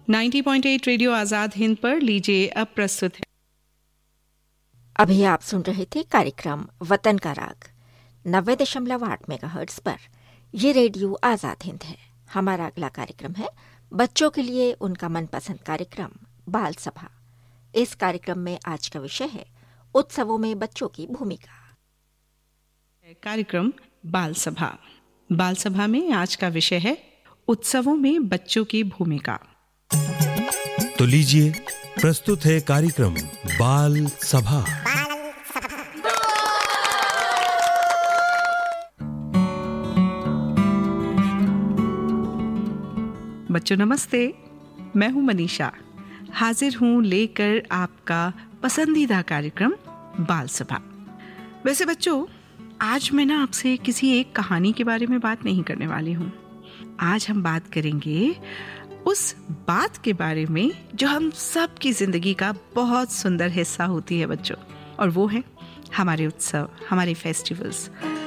90.8 radio Azad Hind पर लीजिए अब प्रस्तुत है। अभी आप सुन रहे थे कार्यक्रम वतन का राग 90.8 मेगाहर्ट्ज पर। ये रेडियो आजाद हिंद है। हमारा अगला कार्यक्रम है बच्चों के लिए उनका मनपसंद कार्यक्रम बाल सभा। इस कार्यक्रम में आज का विषय है उत्सवों में बच्चों की भूमिका। कार्यक्रम बाल सभा। बाल सभा में आज का विषय है उत्सवों में बच्चों की भूमिका। तो लीजिए प्रस्तुत है कार्यक्रम बाल सभा। बच्चों नमस्ते, मैं हूं मनीषा, हाजिर हूं लेकर आपका पसंदीदा कार्यक्रम बाल सभा। वैसे बच्चों, आज मैं ना आपसे किसी एक कहानी के बारे में बात नहीं करने वाली हूं। आज हम बात करेंगे उस बात के बारे में जो हम सब की जिंदगी का बहुत सुंदर हिस्सा होती है बच्चों, और वो है हमारे उत्सव, हमारे फेस्टिवल्स।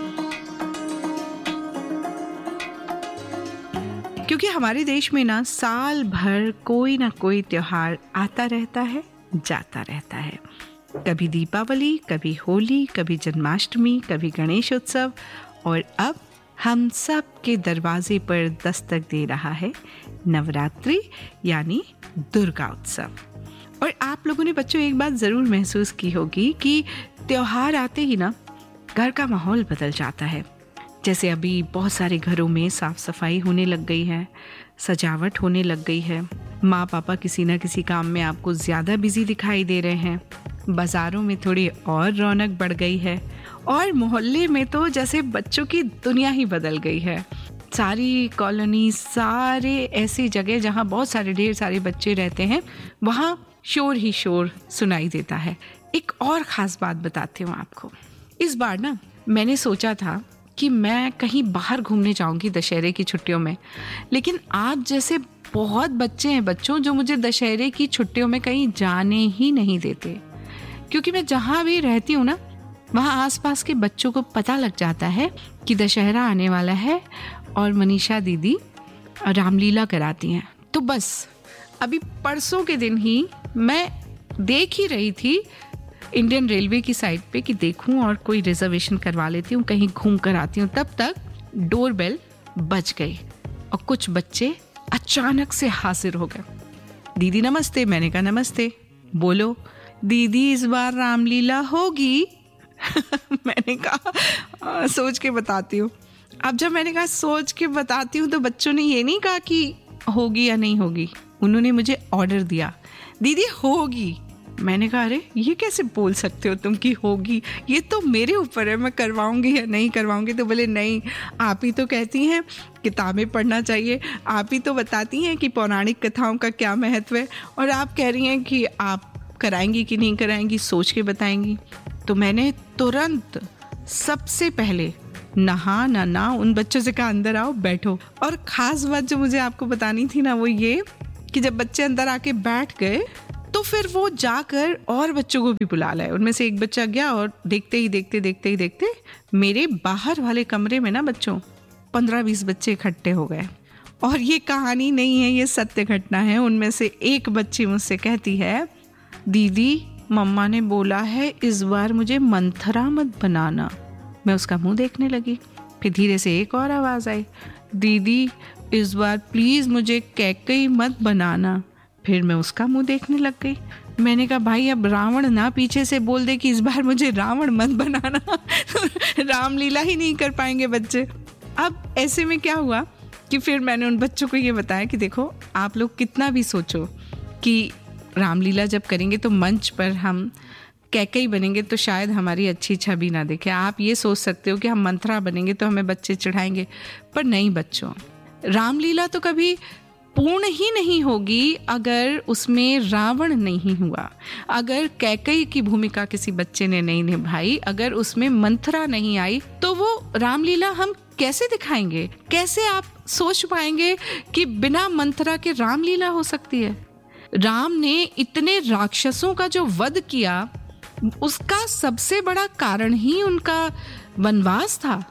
क्योंकि हमारे देश में ना साल भर कोई ना कोई त्योहार आता रहता है, जाता रहता है। कभी दीपावली, कभी होली, कभी जन्माष्टमी, कभी गणेश उत्सव, और अब हम सब के दरवाजे पर दस्तक दे रहा है नवरात्रि यानी दुर्गा उत्सव। और आप लोगों ने बच्चों एक बात ज़रूर महसूस की होगी कि त्योहार आते ही ना घर का माहौल बदल जाता है। जैसे अभी बहुत सारे घरों में साफ सफाई होने लग गई है, सजावट होने लग गई है, माँ पापा किसी ना किसी काम में आपको ज़्यादा बिजी दिखाई दे रहे हैं, बाज़ारों में थोड़ी और रौनक बढ़ गई है, और मोहल्ले में तो जैसे बच्चों की दुनिया ही बदल गई है। सारी कॉलोनी, सारे ऐसी जगह जहाँ बहुत सारे ढेर सारे बच्चे रहते हैं, वहाँ शोर ही शोर सुनाई देता है। एक और ख़ास बात बताती हूँ आपको। इस बार ना मैंने सोचा था कि मैं कहीं बाहर घूमने जाऊंगी दशहरे की छुट्टियों में, लेकिन आप जैसे बहुत बच्चे हैं बच्चों जो मुझे दशहरे की छुट्टियों में कहीं जाने ही नहीं देते। क्योंकि मैं जहाँ भी रहती हूँ ना, वहाँ आसपास के बच्चों को पता लग जाता है कि दशहरा आने वाला है और मनीषा दीदी रामलीला कराती हैं। तो बस अभी परसों के दिन ही मैं देख ही रही थी इंडियन रेलवे की साइट पे कि देखूं और कोई रिजर्वेशन करवा लेती हूँ, कहीं घूम कर आती हूँ। तब तक डोरबेल बज गई और कुछ बच्चे अचानक से हाजिर हो गए। दीदी नमस्ते। मैंने कहा नमस्ते। बोलो दीदी इस बार रामलीला होगी? मैंने कहा सोच के बताती हूँ। अब जब मैंने कहा सोच के बताती हूँ तो बच्चों ने ये नहीं कहा कि होगी या नहीं होगी, उन्होंने मुझे ऑर्डर दिया दीदी होगी। मैंने कहा अरे ये कैसे बोल सकते हो तुम कि होगी, ये तो मेरे ऊपर है, मैं करवाऊंगी या नहीं करवाऊंगी। तो बोले नहीं, आप ही तो कहती हैं किताबें पढ़ना चाहिए, आप ही तो बताती हैं कि पौराणिक कथाओं का क्या महत्व है, और आप कह रही हैं कि आप कराएंगी कि नहीं कराएंगी, सोच के बताएंगी। तो मैंने तुरंत सबसे पहले नहा ना उन बच्चों से कहा अंदर आओ बैठो। और ख़ास बात जो मुझे आपको बतानी थी ना वो ये कि जब बच्चे अंदर आके बैठ गए तो फिर वो जाकर और बच्चों को भी बुला लाए। उनमें से एक बच्चा गया और देखते ही मेरे बाहर वाले कमरे में ना बच्चों 15-20 बच्चे इकट्ठे हो गए। और ये कहानी नहीं है, ये सत्य घटना है। उनमें से एक बच्ची मुझसे कहती है दीदी मम्मा ने बोला है इस बार मुझे मंथरा मत बनाना। मैं उसका मुंह देखने लगी। फिर धीरे से एक और आवाज़ आई, दीदी इस बार प्लीज़ मुझे कैकई मत बनाना। फिर मैं उसका मुंह देखने लग गई। मैंने कहा भाई अब रावण ना पीछे से बोल दे कि इस बार मुझे रावण मत बनाना। रामलीला ही नहीं कर पाएंगे बच्चे। अब ऐसे में क्या हुआ कि फिर मैंने उन बच्चों को ये बताया कि देखो आप लोग कितना भी सोचो कि रामलीला जब करेंगे तो मंच पर हम कैकई बनेंगे तो शायद हमारी अच्छी छवि ना दिखे। आप ये सोच सकते हो कि हम मंथरा बनेंगे तो हमें बच्चे चिढ़ाएंगे, पर नहीं बच्चों, रामलीला तो कभी पूर्ण ही नहीं होगी अगर उसमें रावण नहीं हुआ, अगर कैकई की भूमिका किसी बच्चे ने नहीं निभाई, अगर उसमें मंथरा नहीं आई, तो वो रामलीला हम कैसे दिखाएंगे? कैसे आप सोच पाएंगे कि बिना मंथरा के रामलीला हो सकती है? राम ने इतने राक्षसों का जो वध किया, उसका सबसे बड़ा कारण ही उनका वनवास था।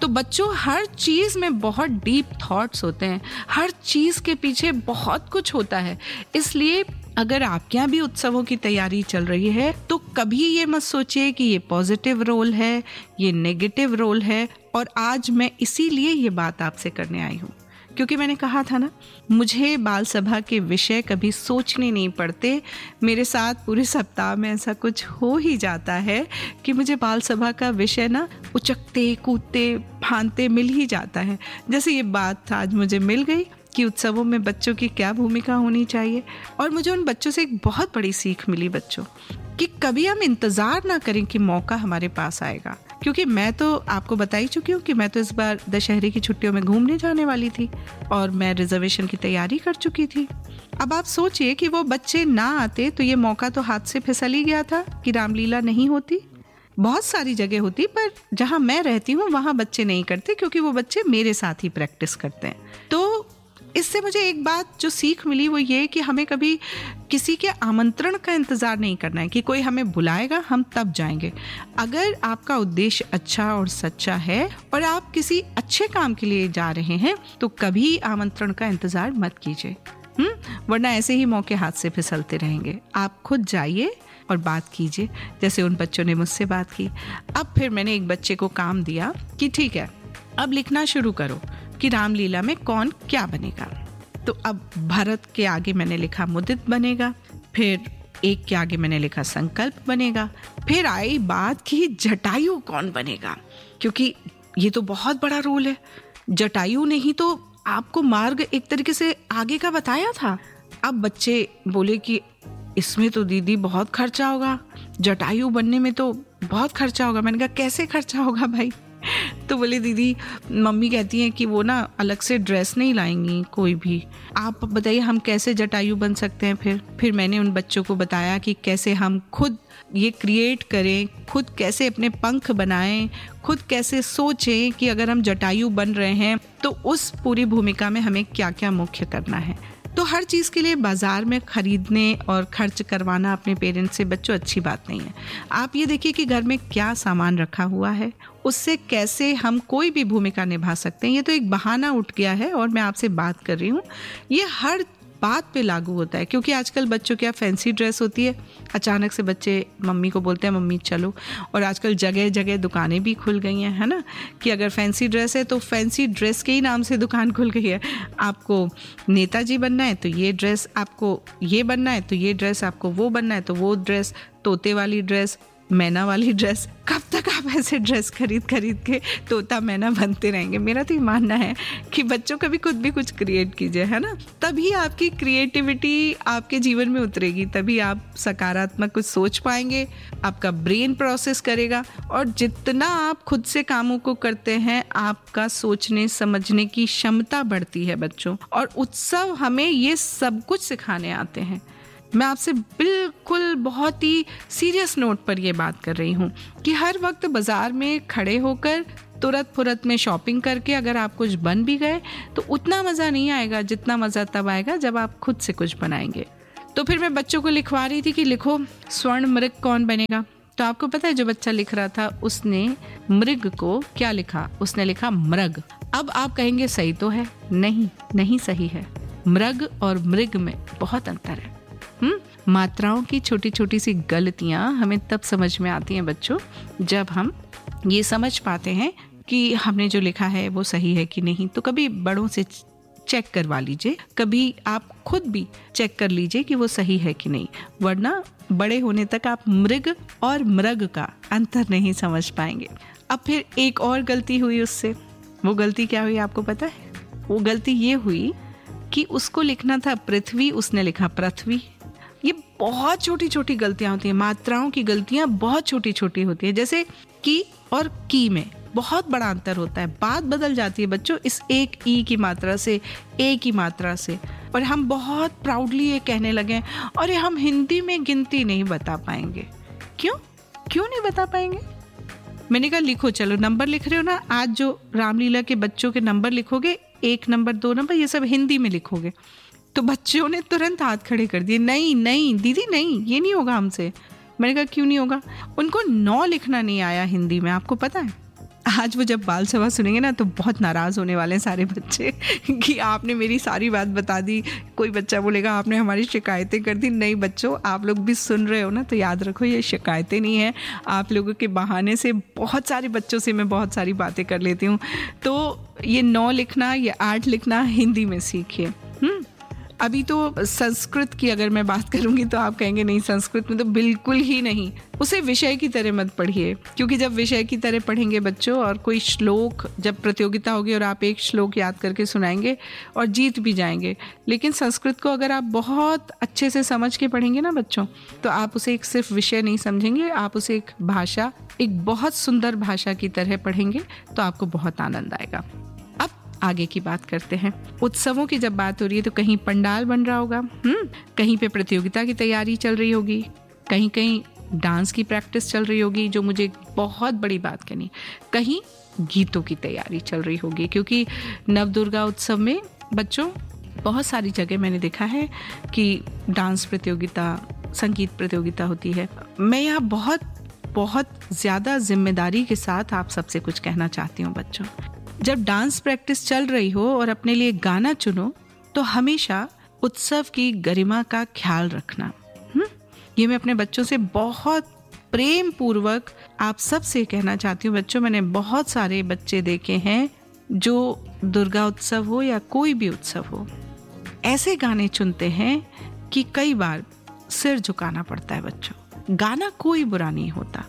तो बच्चों, हर चीज़ में बहुत डीप थॉट्स होते हैं, हर चीज़ के पीछे बहुत कुछ होता है। इसलिए अगर आपके यहाँ भी उत्सवों की तैयारी चल रही है तो कभी ये मत सोचिए कि ये पॉजिटिव रोल है, ये नेगेटिव रोल है। और आज मैं इसीलिए ये बात आपसे करने आई हूँ, क्योंकि मैंने कहा था ना, मुझे बाल सभा के विषय कभी सोचने नहीं पड़ते। मेरे साथ पूरे सप्ताह में ऐसा कुछ हो ही जाता है कि मुझे बाल सभा का विषय ना उचकते कूदते फांदते मिल ही जाता है। जैसे ये बात आज मुझे मिल गई कि उत्सवों में बच्चों की क्या भूमिका होनी चाहिए। और मुझे उन बच्चों से एक बहुत बड़ी सीख मिली बच्चों, कि कभी हम इंतज़ार ना करें कि मौका हमारे पास आएगा। क्योंकि मैं तो आपको बता ही चुकी हूँ कि मैं तो इस बार दशहरे की छुट्टियों में घूमने जाने वाली थी और मैं रिजर्वेशन की तैयारी कर चुकी थी। अब आप सोचिए कि वो बच्चे ना आते तो ये मौका तो हाथ से फिसल ही गया था कि रामलीला नहीं होती। बहुत सारी जगह होती, पर जहाँ मैं रहती हूँ वहाँ बच्चे नहीं करते, क्योंकि वो बच्चे मेरे साथ ही प्रैक्टिस करते हैं। तो इससे मुझे एक बात जो सीख मिली वो ये कि हमें कभी किसी के आमंत्रण का इंतज़ार नहीं करना है कि कोई हमें बुलाएगा हम तब जाएंगे। अगर आपका उद्देश्य अच्छा और सच्चा है और आप किसी अच्छे काम के लिए जा रहे हैं तो कभी आमंत्रण का इंतज़ार मत कीजिए, वरना ऐसे ही मौके हाथ से फिसलते रहेंगे। आप खुद जाइए और बात कीजिए, जैसे उन बच्चों ने मुझसे बात की। अब फिर मैंने एक बच्चे को काम दिया कि ठीक है, अब लिखना शुरू करो कि रामलीला में कौन क्या बनेगा। तो अब भरत के आगे मैंने लिखा मुदित बनेगा, फिर एक के आगे मैंने लिखा संकल्प बनेगा, फिर आई बात कि जटायु कौन बनेगा, क्योंकि ये तो बहुत बड़ा रोल है। जटायु ने ही तो आपको मार्ग एक तरीके से आगे का बताया था। अब बच्चे बोले कि इसमें तो दीदी बहुत खर्चा होगा, जटायु बनने में तो बहुत खर्चा होगा। मैंने कहा कैसे खर्चा होगा भाई? तो बोले दीदी मम्मी कहती हैं कि वो ना अलग से ड्रेस नहीं लाएंगी कोई भी, आप बताइए हम कैसे जटायु बन सकते हैं। फिर मैंने उन बच्चों को बताया कि कैसे हम खुद ये क्रिएट करें, खुद कैसे अपने पंख बनाएं, खुद कैसे सोचें कि अगर हम जटायु बन रहे हैं तो उस पूरी भूमिका में हमें क्या क्या मुख्य करना है। तो हर चीज़ के लिए बाज़ार में ख़रीदने और खर्च करवाना अपने पेरेंट्स से बच्चों अच्छी बात नहीं है। आप ये देखिए कि घर में क्या सामान रखा हुआ है, उससे कैसे हम कोई भी भूमिका निभा सकते हैं। ये तो एक बहाना उठ गया है और मैं आपसे बात कर रही हूँ, ये हर बात पे लागू होता है। क्योंकि आजकल बच्चों क्या फैंसी ड्रेस होती है, अचानक से बच्चे मम्मी को बोलते हैं मम्मी चलो। और आजकल जगह जगह दुकानें भी खुल गई हैं, है ना, कि अगर फैंसी ड्रेस है तो फैंसी ड्रेस के ही नाम से दुकान खुल गई है। आपको नेताजी बनना है तो ये ड्रेस, आपको ये बनना है तो ये ड्रेस, आपको वो बनना है तो वो ड्रेस, तोते वाली ड्रेस, मैना वाली ड्रेस। कब तक आप ऐसे ड्रेस खरीद के तोता मैना बनते रहेंगे? मेरा तो ये मानना है कि बच्चों कभी खुद भी कुछ क्रिएट कीजिए, है ना, तभी आपकी क्रिएटिविटी आपके जीवन में उतरेगी, तभी आप सकारात्मक कुछ सोच पाएंगे, आपका ब्रेन प्रोसेस करेगा। और जितना आप खुद से कामों को करते हैं आपका सोचने समझने की क्षमता बढ़ती है बच्चों। और उत्सव हमें ये सब कुछ सिखाने आते हैं। मैं आपसे बिल्कुल बहुत ही सीरियस नोट पर ये बात कर रही हूँ कि हर वक्त बाज़ार में खड़े होकर तुरंत फुरत में शॉपिंग करके अगर आप कुछ बन भी गए तो उतना मज़ा नहीं आएगा जितना मज़ा तब आएगा जब आप खुद से कुछ बनाएंगे। तो फिर मैं बच्चों को लिखवा रही थी कि लिखो स्वर्ण मृग कौन बनेगा। तो आपको पता है जो बच्चा लिख रहा था उसने मृग को क्या लिखा? उसने लिखा मृग। अब आप कहेंगे सही तो है, नहीं सही है। मृग और मृग में बहुत अंतर है। मात्राओं की छोटी छोटी सी गलतियां हमें तब समझ में आती हैं बच्चों जब हम ये समझ पाते हैं कि हमने जो लिखा है वो सही है कि नहीं। तो कभी बड़ों से चेक करवा लीजिए, कभी आप खुद भी चेक कर लीजिए कि वो सही है कि नहीं, वरना बड़े होने तक आप मृग और मृग का अंतर नहीं समझ पाएंगे। अब फिर एक और गलती हुई उससे। वो गलती क्या हुई आपको पता है? वो गलती ये हुई कि उसको लिखना था पृथ्वी, उसने लिखा पृथ्वी। ये बहुत छोटी छोटी गलतियां होती हैं, मात्राओं की गलतियां बहुत छोटी छोटी होती है। जैसे की और की में बहुत बड़ा अंतर होता है, बात बदल जाती है बच्चों इस एक ई की मात्रा से, ए की मात्रा से। और हम बहुत प्राउडली ये कहने लगे अरे हम हिंदी में गिनती नहीं बता पाएंगे। क्यों नहीं बता पाएंगे? मैंने कहा लिखो, चलो नंबर लिख रहे हो ना, आज जो रामलीला के बच्चों के नंबर लिखोगे, 1 नंबर 2 नंबर ये सब हिंदी में लिखोगे। तो बच्चों ने तुरंत हाथ खड़े कर दिए, नहीं दीदी नहीं, ये नहीं होगा हमसे। मैंने कहा क्यों नहीं होगा? उनको 9 लिखना नहीं आया हिंदी में, आपको पता है? आज वो जब बाल सभा सुनेंगे ना तो बहुत नाराज़ होने वाले हैं सारे बच्चे कि आपने मेरी सारी बात बता दी। कोई बच्चा बोलेगा आपने हमारी शिकायतें कर दी। नहीं बच्चों, आप लोग भी सुन रहे हो ना, तो याद रखो ये शिकायतें नहीं है, आप लोगों के बहाने से बहुत सारे बच्चों से मैं बहुत सारी बातें कर लेती हूँ। तो ये 9 लिखना, ये 8 लिखना हिंदी में सीखिए। अभी तो संस्कृत की अगर मैं बात करूंगी तो आप कहेंगे नहीं, संस्कृत में तो बिल्कुल ही नहीं, उसे विषय की तरह मत पढ़िए, क्योंकि जब विषय की तरह पढ़ेंगे बच्चों और कोई श्लोक, जब प्रतियोगिता होगी और आप एक श्लोक याद करके सुनाएंगे और जीत भी जाएंगे, लेकिन संस्कृत को अगर आप बहुत अच्छे से समझ के पढ़ेंगे ना बच्चों, तो आप उसे एक सिर्फ विषय नहीं समझेंगे, आप उसे एक भाषा, एक बहुत सुंदर भाषा की तरह पढ़ेंगे, तो आपको बहुत आनंद आएगा। आगे की बात करते हैं। उत्सवों की जब बात हो रही है तो कहीं पंडाल बन रहा होगा, कहीं पे प्रतियोगिता की तैयारी चल रही होगी, कहीं कहीं डांस की प्रैक्टिस चल रही होगी, जो मुझे बहुत बड़ी बात कहनी, कहीं गीतों की तैयारी चल रही होगी, क्योंकि नवदुर्गा उत्सव में बच्चों बहुत सारी जगह मैंने देखा है कि डांस प्रतियोगिता, संगीत प्रतियोगिता होती है। मैं यहाँ बहुत ज़्यादा जिम्मेदारी के साथ आप सबसे कुछ कहना चाहती हूँ बच्चों। जब डांस प्रैक्टिस चल रही हो और अपने लिए गाना चुनो तो हमेशा उत्सव की गरिमा का ख्याल रखना। ये मैं अपने बच्चों से बहुत प्रेम पूर्वक आप सब से कहना चाहती हूँ बच्चों। मैंने बहुत सारे बच्चे देखे हैं जो दुर्गा उत्सव हो या कोई भी उत्सव हो, ऐसे गाने चुनते हैं कि कई बार सिर झुकाना पड़ता है बच्चों। गाना कोई बुरा नहीं होता,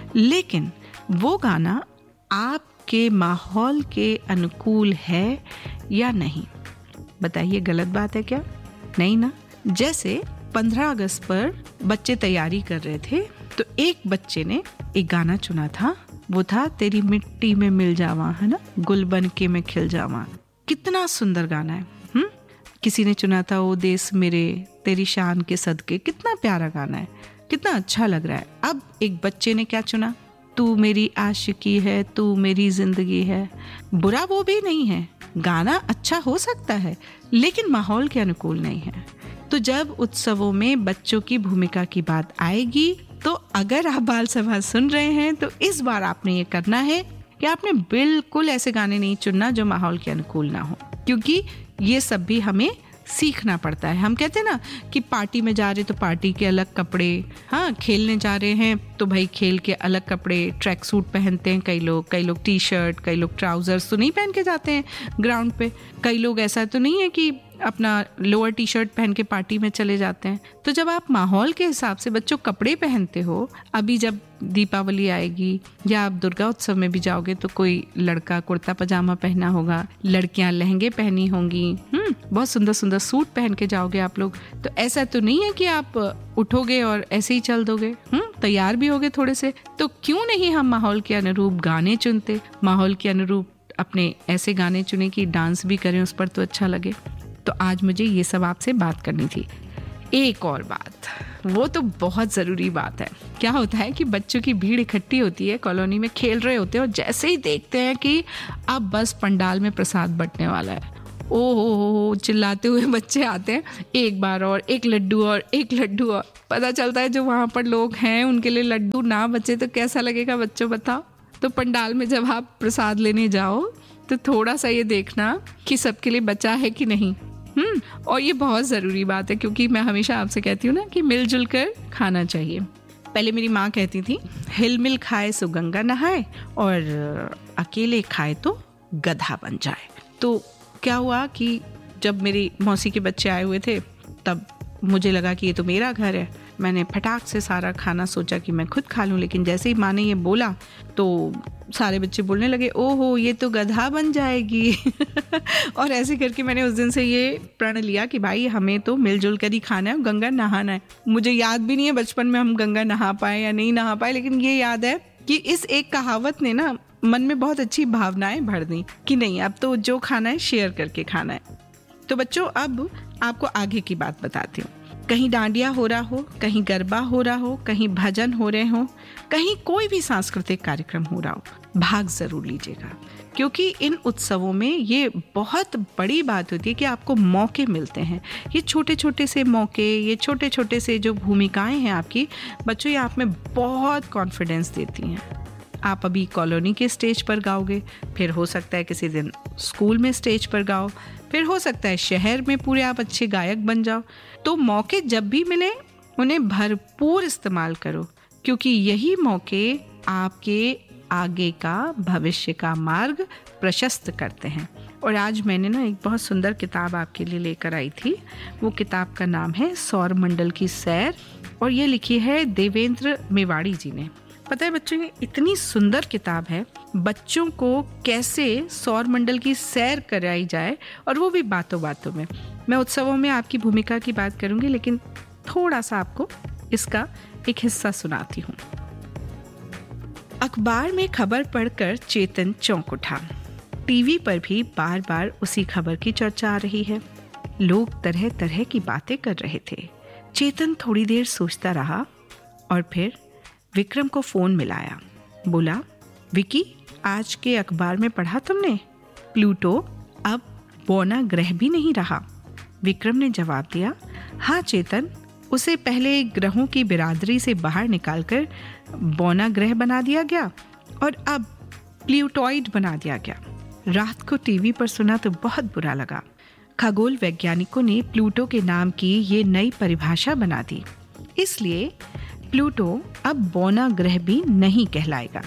लेकिन वो गाना आप के माहौल के अनुकूल है या नहीं, बताइए गलत बात है क्या? नहीं ना। जैसे 15 अगस्त पर बच्चे तैयारी कर रहे थे तो एक बच्चे ने एक गाना चुना था, वो था तेरी मिट्टी में मिल जावा, है ना, गुल बन के मैं खिल जावा। कितना सुंदर गाना है। किसी ने चुना था ओ देश मेरे तेरी शान के सदके, कितना प्यारा गाना है, कितना अच्छा लग रहा है। अब एक बच्चे ने क्या चुना, तू मेरी आशिकी है, तू मेरी जिंदगी है। बुरा वो भी नहीं है, गाना अच्छा हो सकता है, लेकिन माहौल के अनुकूल नहीं है। तो जब उत्सवों में बच्चों की भूमिका की बात आएगी तो अगर आप बाल सभा सुन रहे हैं तो इस बार आपने ये करना है कि आपने बिल्कुल ऐसे गाने नहीं चुनना जो माहौल के अनुकूल ना हो, क्योंकि ये सब भी हमें सीखना पड़ता है। हम कहते हैं ना कि पार्टी में जा रहे तो पार्टी के अलग कपड़े, हाँ, खेलने जा रहे हैं तो भाई खेल के अलग कपड़े, ट्रैक सूट पहनते हैं कई लोग टी शर्ट, कई लोग ट्राउजर्स तो नहीं पहन के जाते हैं ग्राउंड पे, कई लोग ऐसा तो नहीं है कि अपना लोअर टी शर्ट पहन के पार्टी में चले जाते हैं। तो जब आप माहौल के हिसाब से बच्चों कपड़े पहनते हो, अभी जब दीपावली आएगी या आप दुर्गा उत्सव में भी जाओगे तो कोई लड़का कुर्ता पजामा पहना होगा, लड़कियां लहंगे पहनी होंगी, बहुत सुंदर सुंदर सूट पहन के जाओगे आप लोग। तो ऐसा तो नहीं है कि आप उठोगे और ऐसे ही चल दोगे, तैयार भी होगे थोड़े से। तो क्यों नहीं हम माहौल के अनुरूप गाने चुनते, माहौल के अनुरूप अपने ऐसे गाने चुने कि डांस भी करें उस पर तो अच्छा लगे। तो आज मुझे ये सब आपसे बात करनी थी। एक और बात, वो तो बहुत ज़रूरी बात है। क्या होता है कि बच्चों की भीड़ इकट्ठी होती है, कॉलोनी में खेल रहे होते हैं और जैसे ही देखते हैं कि अब बस पंडाल में प्रसाद बंटने वाला है, ओहो चिल्लाते हुए बच्चे आते हैं, एक बार और एक लड्डू और एक लड्डू और। पता चलता है जो वहाँ पर लोग हैं उनके लिए लड्डू ना बचे तो कैसा लगेगा बच्चों, बताओ। तो पंडाल में जब आप प्रसाद लेने जाओ तो थोड़ा सा ये देखना कि सबके लिए बचा है कि नहीं। और ये बहुत ज़रूरी बात है, क्योंकि मैं हमेशा आपसे कहती हूँ ना कि मिलजुल कर खाना चाहिए। पहले मेरी माँ कहती थी हिल मिल खाए सो गंगा नहाए और अकेले खाए तो गधा बन जाए। तो क्या हुआ कि जब मेरी मौसी के बच्चे आए हुए थे तब मुझे लगा कि ये तो मेरा घर है। मैंने फटाक से सारा खाना सोचा कि मैं खुद खा लूँ, लेकिन जैसे ही माँ ने ये बोला तो सारे बच्चे बोलने लगे ओहो ये तो गधा बन जाएगी। और ऐसे करके मैंने उस दिन से ये प्रण लिया कि भाई हमें तो मिलजुल कर ही खाना है, गंगा नहाना है। मुझे याद भी नहीं है बचपन में हम गंगा नहा पाए या नहीं नहा पाए, लेकिन ये याद है कि इस एक कहावत ने ना मन में बहुत अच्छी भावनाएं भर दी कि नहीं अब तो जो खाना है शेयर करके खाना है। तो बच्चों अब आपको आगे की बात बताती हूँ। कहीं डांडिया हो रहा हो, कहीं गरबा हो रहा हो, कहीं भजन हो रहे हो, कहीं कोई भी सांस्कृतिक कार्यक्रम हो रहा हो, भाग जरूर लीजिएगा, क्योंकि इन उत्सवों में ये बहुत बड़ी बात होती है कि आपको मौके मिलते हैं। ये छोटे छोटे से मौके, ये छोटे छोटे से जो भूमिकाएं हैं आपकी बच्चों, ये आप में बहुत कॉन्फिडेंस देती हैं। आप अभी कॉलोनी के स्टेज पर गाओगे, फिर हो सकता है किसी दिन स्कूल में स्टेज पर गाओ, फिर हो सकता है शहर में पूरे आप अच्छे गायक बन जाओ। तो मौके जब भी मिले उन्हें भरपूर इस्तेमाल करो, क्योंकि यही मौके आपके आगे का भविष्य का मार्ग प्रशस्त करते हैं। और आज मैंने ना एक बहुत सुंदर किताब आपके लिए लेकर आई थी। वो किताब का नाम है सौर मंडल की सैर, और ये लिखी है देवेंद्र मेवाड़ी जी ने। पता है बच्चों, ये इतनी सुंदर किताब है, बच्चों को कैसे सौर मंडल की सैर कराई जाए, और वो भी बातों बातों में। मैं उत्सवों में आपकी भूमिका की बात करूंगी, लेकिन थोड़ा सा आपको इसका एक हिस्सा सुनाती हूँ। अखबार में खबर पढ़कर चेतन चौंक उठा। टीवी पर भी बार बार उसी खबर की चर्चा आ रही है। लोग तरह तरह की बातें कर रहे थे। चेतन थोड़ी देर सोचता रहा और फिर विक्रम को फोन मिलाया। बोला, विकी, आज के अखबार में पढ़ा तुमने? प्लूटो अब बौना ग्रह भी नहीं रहा। विक्रम ने जवाब दिया, हाँ चेतन, उसे पहले ग्रहों की बिरादरी से बाहर निकालकर बौना ग्रह बना दिया गया और अब प्लूटोइड बना दिया गया। रात को टीवी पर सुना तो बहुत बुरा लगा। खगोल वैज्ञानिकों ने प्लूटो के नाम की ये नई परिभाषा बना दी, इसलिए प्लूटो अब बौना ग्रह भी नहीं कहलाएगा।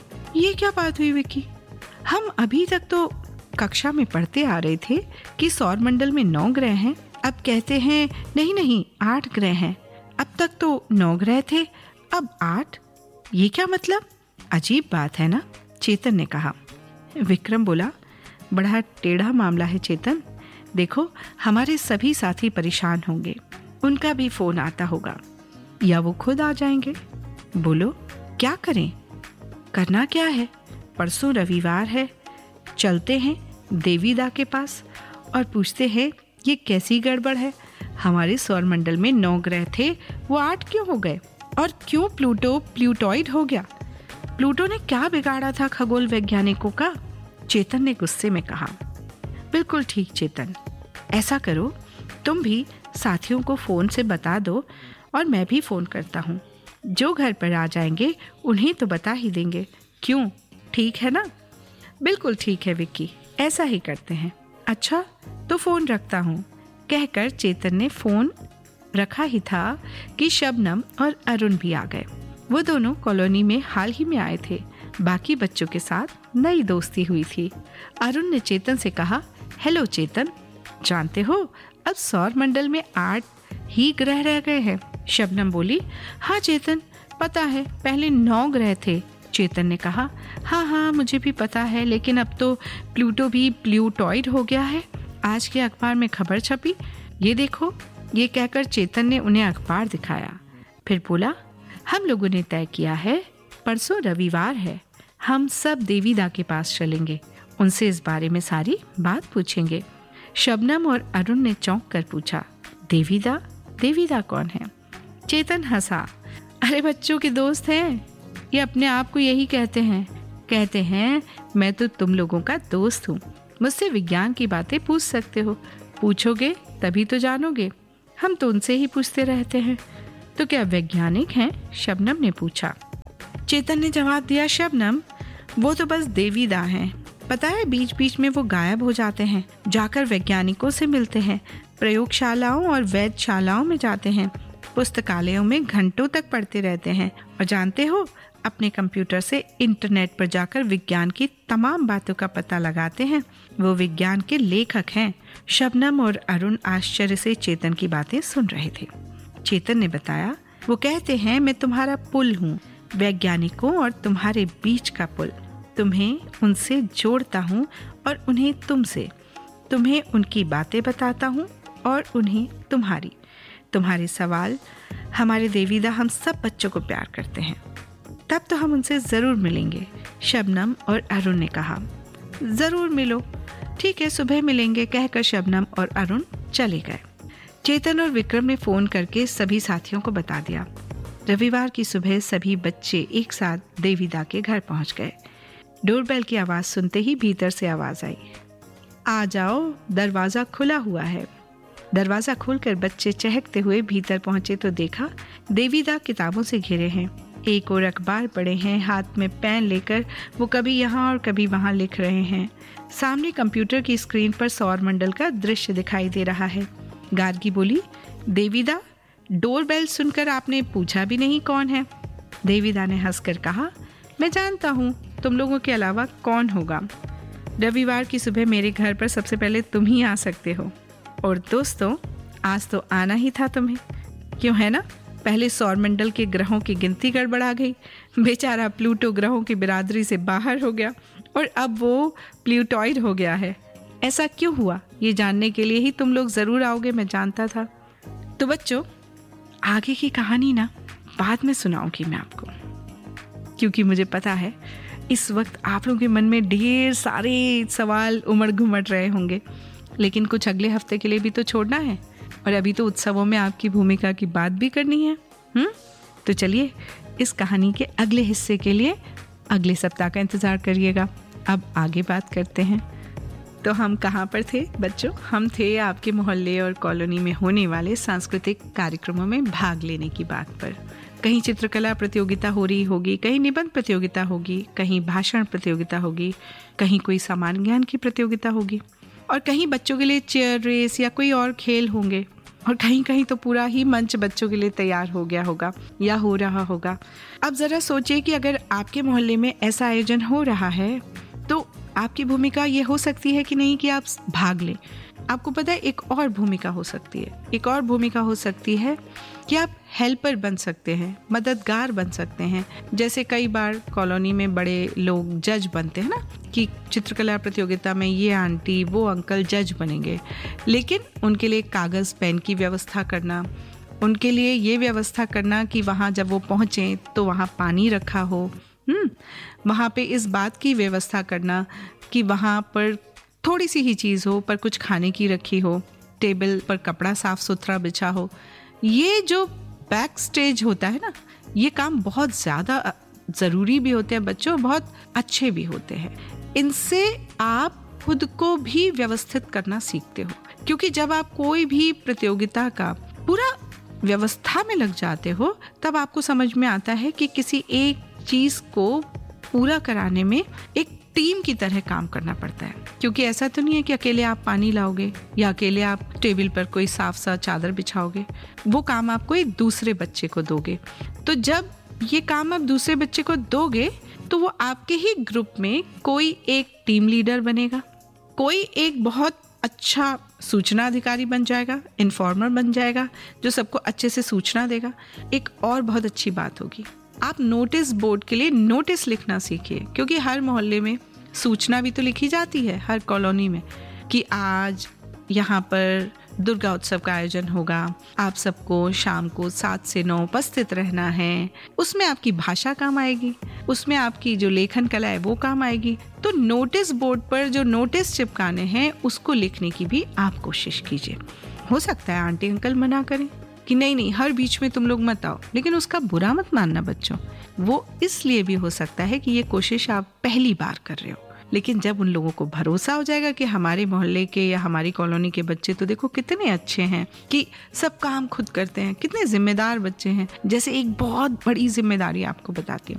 ये क्या बात हुई विकी? हम अभी तक तो कक्षा में पढ़ते आ रहे थे कि सौर मंडल में 9 ग्रह हैं, अब कहते हैं नहीं 8 ग्रह हैं। अब तक तो 9 ग्रह थे, अब 8। ये क्या मतलब? अजीब बात है ना, चेतन ने कहा। विक्रम बोला, बड़ा टेढ़ा मामला है चेतन। देखो, हमारे सभी साथी परेशान होंगे, उनका भी फोन आता होगा, या वो खुद आ जाएंगे। बोलो क्या करें? करना क्या है? परसों रविवार है, चलते हैं देवीदा के पास और पूछते हैं ये कैसी गड़बड़ है। हमारे सौर मंडल में 9 ग्रह थे, वो 8 क्यों हो गए? और क्यों प्लूटो प्लूटोइड हो गया? प्लूटो ने क्या बिगाड़ा था खगोल वैज्ञानिकों का? चेतन ने गुस्से में कहा। बिल्कुल ठीक चेतन, ऐसा करो, तुम भी साथियों को फोन से बता दो और मैं भी फोन करता हूँ। जो घर पर आ जाएंगे उन्हें तो बता ही देंगे। क्यों, ठीक है ना? बिल्कुल ठीक है विक्की, ऐसा ही करते हैं। अच्छा तो फोन रखता हूँ, कहकर चेतन ने फोन रखा ही था कि शबनम और अरुण भी आ गए। वो दोनों कॉलोनी में हाल ही में आए थे। बाकी बच्चों के साथ नई दोस्ती हुई थी। अरुण ने चेतन से कहा, हेलो चेतन, जानते हो अब सौर मंडल में 8 ही ग्रह रह गए हैं। शबनम बोली, हाँ चेतन, पता है, पहले 9 ग्रह थे। चेतन ने कहा, हाँ मुझे भी पता है, लेकिन अब तो प्लूटो भी प्लूटोइड हो गया है। आज के अखबार में खबर छपी, ये देखो। ये कहकर चेतन ने उन्हें अखबार दिखाया। फिर बोला, हम लोगों ने तय किया है, परसों रविवार है, हम सब देवीदा के पास चलेंगे, उनसे इस बारे में सारी बात पूछेंगे। शबनम और अरुण ने चौंक कर पूछा, देवीदा? देवीदा कौन है? चेतन हंसा, अरे बच्चों के दोस्त हैं, ये अपने आप को यही कहते हैं मैं तो तुम लोगों का दोस्त हूँ, मुझसे विज्ञान की बातें पूछ सकते हो, पूछोगे तभी तो जानोगे, हम तो उनसे ही पूछते रहते हैं। तो क्या वैज्ञानिक हैं? शबनम ने पूछा। चेतन ने जवाब दिया, शबनम, वो तो बस देवीदा हैं। पता है, बीच बीच में वो गायब हो जाते हैं, जाकर वैज्ञानिकों से मिलते हैं, प्रयोगशालाओं और वैधशालाओं में जाते हैं, पुस्तकालयों में घंटों तक पढ़ते रहते हैं, और जानते हो, अपने कंप्यूटर से इंटरनेट पर जाकर विज्ञान की तमाम बातों का पता लगाते हैं। वो विज्ञान के लेखक हैं। शबनम और अरुण आश्चर्य से चेतन की बातें सुन रहे थे। चेतन ने बताया, वो कहते हैं मैं तुम्हारा पुल हूँ, वैज्ञानिकों और तुम्हारे बीच का पुल। तुम्हें उनसे जोड़ता हूँ और उन्हें तुमसे, तुम्हें उनकी बातें बताता हूँ और उन्हें तुम्हारे सवाल। हमारे देवीदा हम सब बच्चों को प्यार करते हैं, तब तो हम उनसे जरूर मिलेंगे। शबनम और अरुण ने कहा, जरूर मिलो, ठीक है, सुबह मिलेंगे, कहकर शबनम और अरुण चले गए। चेतन और विक्रम ने फोन करके सभी साथियों को बता दिया। रविवार की सुबह सभी बच्चे एक साथ देवीदा के घर पहुंच गए। डोरबेल की आवाज सुनते ही भीतर से आवाज आई, आ जाओ, दरवाजा खुला हुआ है। दरवाजा खोलकर बच्चे चहकते हुए भीतर पहुंचे तो देखा देवीदा किताबों से घिरे हैं। एक और अखबार पड़े हैं, हाथ में पेन लेकर वो कभी यहाँ और कभी वहाँ लिख रहे हैं। सामने कंप्यूटर की स्क्रीन पर सौरमंडल का दृश्य दिखाई दे रहा है। गार्गी बोली, देवीदा, डोरबेल सुनकर आपने पूछा भी नहीं कौन है। देवीदा ने हंसकर कहा, मैं जानता हूँ, तुम लोगों के अलावा कौन होगा। रविवार की सुबह मेरे घर पर सबसे पहले तुम ही आ सकते हो। और दोस्तों, आज तो आना ही था तुम्हें, क्यों है ना। पहले सौरमंडल के ग्रहों की गिनती गड़बड़ा गई। बेचारा प्लूटो ग्रहों की बिरादरी से बाहर हो गया और अब वो प्लूटॉइड हो गया है। ऐसा क्यों हुआ, ये जानने के लिए ही तुम लोग ज़रूर आओगे, मैं जानता था। तो बच्चों, आगे की कहानी ना बाद में सुनाऊंगी मैं आपको, क्योंकि मुझे पता है इस वक्त आप लोगों के मन में ढेर सारे सवाल उमड़ घुमड़ रहे होंगे, लेकिन कुछ अगले हफ्ते के लिए भी तो छोड़ना है और अभी तो उत्सवों में आपकी भूमिका की बात भी करनी है। तो चलिए इस कहानी के अगले हिस्से के लिए अगले सप्ताह का इंतज़ार करिएगा। अब आगे बात करते हैं। तो हम कहाँ पर थे बच्चों? हम थे आपके मोहल्ले और कॉलोनी में होने वाले सांस्कृतिक कार्यक्रमों में भाग लेने की बात पर। कहीं चित्रकला प्रतियोगिता हो रही होगी, कहीं निबंध प्रतियोगिता होगी, कहीं भाषण प्रतियोगिता होगी, कहीं कोई सामान्य ज्ञान की प्रतियोगिता होगी, और कहीं बच्चों के लिए चेयर रेस या कोई और खेल होंगे, और कहीं कहीं तो पूरा ही मंच बच्चों के लिए तैयार हो गया होगा या हो रहा होगा। अब ज़रा सोचिए कि अगर आपके मोहल्ले में ऐसा आयोजन हो रहा है तो आपकी भूमिका ये हो सकती है कि नहीं कि आप भाग लें। आपको पता है एक और भूमिका हो सकती है, एक और भूमिका हो सकती है कि आप हेल्पर बन सकते हैं, मददगार बन सकते हैं। जैसे कई बार कॉलोनी में बड़े लोग जज बनते हैं ना, कि चित्रकला प्रतियोगिता में ये आंटी वो अंकल जज बनेंगे, लेकिन उनके लिए कागज़ पेन की व्यवस्था करना, उनके लिए ये व्यवस्था करना कि वहाँ जब वो पहुँचें तो वहाँ पानी रखा हो, वहाँ पे इस बात की व्यवस्था करना कि वहाँ पर थोड़ी सी ही चीज़ हो पर कुछ खाने की रखी हो, टेबल पर कपड़ा साफ सुथरा बिछा हो। ये जो बैक स्टेज होता है ना, ये काम बहुत ज़्यादा ज़रूरी भी होते हैं बच्चों, बहुत अच्छे भी होते हैं। इनसे आप खुद को भी व्यवस्थित करना सीखते हो, क्योंकि जब आप कोई भी प्रतियोगिता का पूरा व्यवस्था में लग जाते हो तब आपको समझ में आता है कि किसी एक चीज़ को पूरा कराने में एक टीम की तरह काम करना पड़ता है। क्योंकि ऐसा तो नहीं है कि अकेले आप पानी लाओगे या अकेले आप टेबल पर कोई साफ सा चादर बिछाओगे, वो काम आप कोई दूसरे बच्चे को दोगे। तो जब ये काम आप दूसरे बच्चे को दोगे तो वो आपके ही ग्रुप में कोई एक टीम लीडर बनेगा, कोई एक बहुत अच्छा सूचना अधिकारी बन जाएगा, इन्फॉर्मर बन जाएगा, जो सबको अच्छे से सूचना देगा। एक और बहुत अच्छी बात होगी, आप नोटिस बोर्ड के लिए नोटिस लिखना सीखिए, क्योंकि हर मोहल्ले में सूचना भी तो लिखी जाती है, हर कॉलोनी में, कि आज यहाँ पर दुर्गा उत्सव का आयोजन होगा, आप सबको शाम को 7 से 9 उपस्थित रहना है। उसमें आपकी भाषा काम आएगी, उसमें आपकी जो लेखन कला है वो काम आएगी। तो नोटिस बोर्ड पर जो नोटिस चिपकाने हैं उसको लिखने की भी आप कोशिश कीजिए। हो सकता है आंटी अंकल मना करें कि नहीं हर बीच में तुम लोग मत आओ, लेकिन उसका बुरा मत मानना बच्चों। वो इसलिए भी हो सकता है कि ये कोशिश आप पहली बार कर रहे हो, लेकिन जब उन लोगों को भरोसा हो जाएगा कि हमारे मोहल्ले के या हमारी कॉलोनी के बच्चे तो देखो कितने अच्छे हैं कि सब काम खुद करते हैं, कितने जिम्मेदार बच्चे हैं। जैसे एक बहुत बड़ी जिम्मेदारी आपको बताती हूँ,